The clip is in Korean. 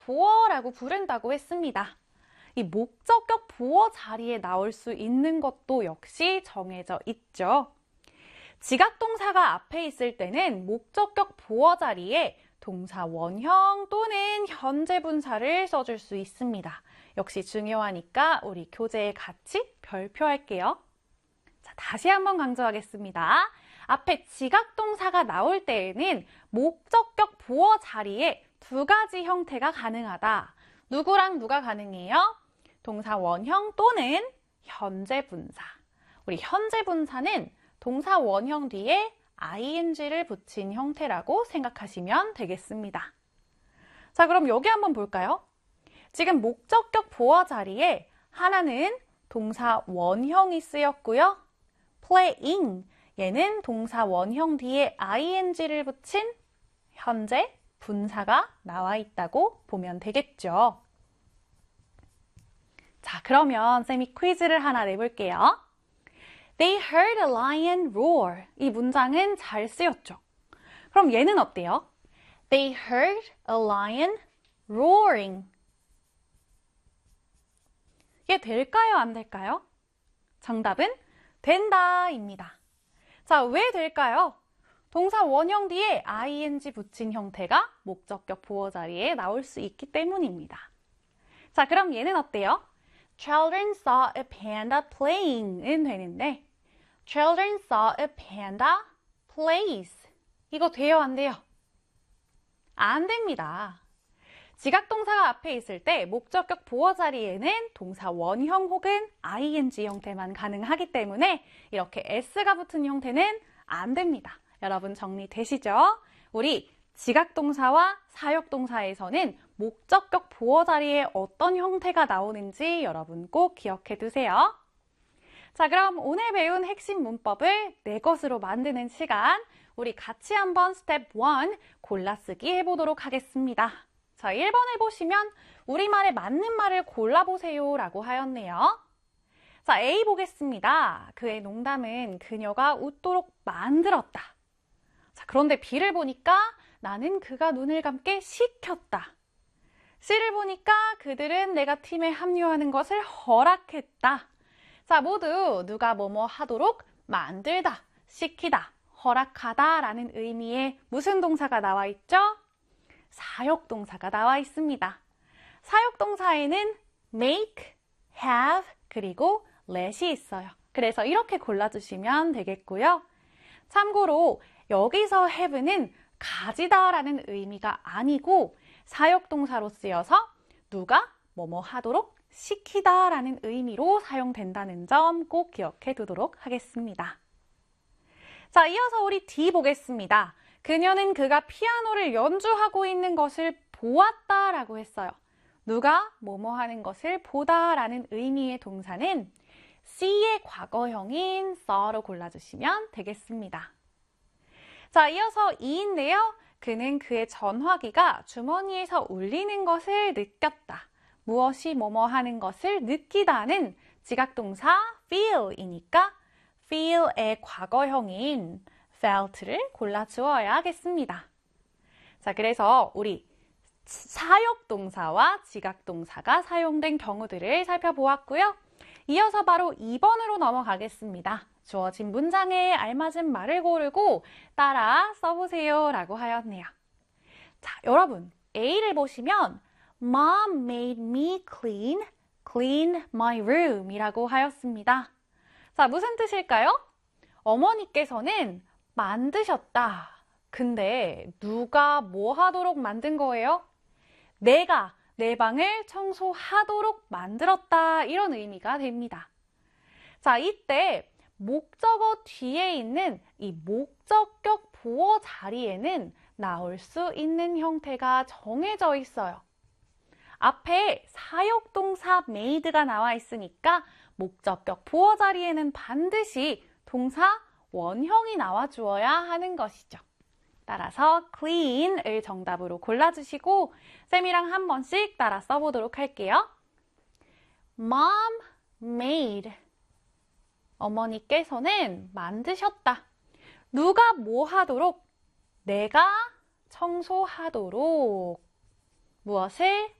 보어라고 부른다고 했습니다. 이 목적격 보어 자리에 나올 수 있는 것도 역시 정해져 있죠. 지각동사가 앞에 있을 때는 목적격 보어 자리에 동사 원형 또는 현재 분사를 써줄 수 있습니다. 역시 중요하니까 우리 교재에 같이 별표할게요. 자, 다시 한번 강조하겠습니다. 앞에 지각동사가 나올 때에는 목적격 보어 자리에 두 가지 형태가 가능하다. 누구랑 누가 가능해요? 동사 원형 또는 현재 분사. 우리 현재 분사는 동사 원형 뒤에 ing를 붙인 형태라고 생각하시면 되겠습니다. 자, 그럼 여기 한번 볼까요? 지금 목적격 보어 자리에 하나는 동사 원형이 쓰였고요. playing, 얘는 동사 원형 뒤에 ing를 붙인 현재 분사가 나와 있다고 보면 되겠죠. 자, 그러면 쌤이 퀴즈를 하나 내볼게요. They heard a lion roar. 이 문장은 잘 쓰였죠. 그럼 얘는 어때요? They heard a lion roaring. 이게 될까요? 안 될까요? 정답은 된다입니다. 자, 왜 될까요? 동사 원형 뒤에 ing 붙인 형태가 목적격 보어 자리에 나올 수 있기 때문입니다. 자, 그럼 얘는 어때요? Children saw a panda playing은 되는데 Children saw a panda plays. 이거 돼요? 안 돼요? 안 됩니다. 지각동사가 앞에 있을 때 목적격 보어 자리에는 동사 원형 혹은 ing 형태만 가능하기 때문에 이렇게 s가 붙은 형태는 안 됩니다. 여러분 정리되시죠? 우리 지각동사와 사역동사에서는 목적격 보어 자리에 어떤 형태가 나오는지 여러분 꼭 기억해 두세요. 자, 그럼 오늘 배운 핵심 문법을 내 것으로 만드는 시간, 우리 같이 한번 스텝 1 골라쓰기 해보도록 하겠습니다. 자, 1번을 보시면 우리말에 맞는 말을 골라보세요 라고 하였네요. 자, A 보겠습니다. 그의 농담은 그녀가 웃도록 만들었다. 자, 그런데 B를 보니까 나는 그가 눈을 감게 시켰다. C를 보니까 그들은 내가 팀에 합류하는 것을 허락했다. 자, 모두 누가 뭐뭐 하도록 만들다, 시키다, 허락하다 라는 의미의 무슨 동사가 나와 있죠? 사역동사가 나와 있습니다. 사역동사에는 make, have, 그리고 let이 있어요. 그래서 이렇게 골라주시면 되겠고요. 참고로 여기서 have는 가지다 라는 의미가 아니고 사역동사로 쓰여서 누가 뭐뭐 하도록 시키다 라는 의미로 사용된다는 점 꼭 기억해 두도록 하겠습니다. 자, 이어서 우리 D 보겠습니다. 그녀는 그가 피아노를 연주하고 있는 것을 보았다 라고 했어요. 누가 뭐뭐 하는 것을 보다 라는 의미의 동사는 C의 과거형인 saw로 골라주시면 되겠습니다. 자, 이어서 E인데요. 그는 그의 전화기가 주머니에서 울리는 것을 느꼈다. 무엇이 뭐뭐 하는 것을 느끼다는 지각동사 feel이니까 feel의 과거형인 felt를 골라주어야 하겠습니다. 자, 그래서 우리 사역동사와 지각동사가 사용된 경우들을 살펴보았고요. 이어서 바로 2번으로 넘어가겠습니다. 주어진 문장에 알맞은 말을 고르고 따라 써보세요 라고 하였네요. 자, 여러분 A를 보시면 Mom made me clean my room 이라고 하였습니다. 자, 무슨 뜻일까요? 어머니께서는 만드셨다. 근데 누가 뭐 하도록 만든 거예요? 내가 내 방을 청소하도록 만들었다. 이런 의미가 됩니다. 자, 이때 목적어 뒤에 있는 이 목적격 보어 자리에는 나올 수 있는 형태가 정해져 있어요. 앞에 사역동사 made가 나와 있으니까 목적격 보어 자리에는 반드시 동사 원형이 나와 주어야 하는 것이죠. 따라서 clean을 정답으로 골라주시고 쌤이랑 한 번씩 따라 써보도록 할게요. Mom made. 어머니께서는 만드셨다. 누가 뭐 하도록? 내가 청소하도록. 무엇을